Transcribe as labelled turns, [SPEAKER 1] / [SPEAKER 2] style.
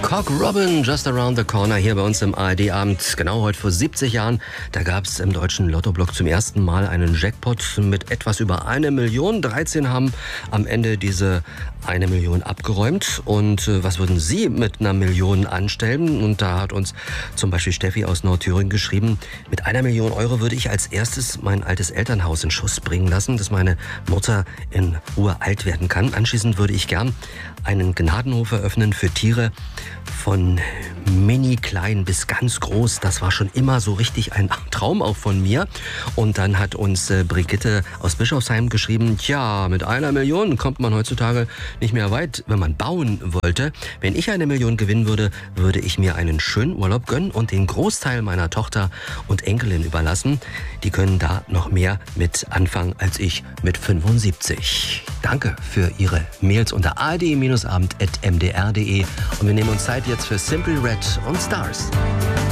[SPEAKER 1] Cock Robin, Just Around the Corner, hier bei uns im ARD-Abend. Genau heute vor 70 Jahren, da gab es im deutschen Lottoblock zum ersten Mal einen Jackpot mit etwas über 1 Million. 13 haben am Ende diese 1 Million abgeräumt. Und was würden Sie mit einer Million anstellen? Und da hat uns zum Beispiel Steffi aus Nordthüringen geschrieben, mit 1 Million Euro würde ich als erstes mein altes Elternhaus in Schuss bringen lassen, dass meine Mutter in Ruhe alt werden kann. Anschließend würde ich gern einen Gnadenhof eröffnen für Tiere von mini klein bis ganz groß. Das war schon immer so richtig ein Traum auch von mir. Und dann hat uns Brigitte aus Bischofsheim geschrieben, tja, mit 1 Million kommt man heutzutage nicht mehr weit, wenn man bauen wollte. Wenn ich 1 Million gewinnen würde, würde ich mir einen schönen Urlaub gönnen und den Großteil meiner Tochter und Enkelin überlassen. Die können da noch mehr mit anfangen als ich mit 75. Danke für Ihre Mails unter ard-abend@mdr.de. Und wir nehmen uns Zeit jetzt für Simple Red und Stars.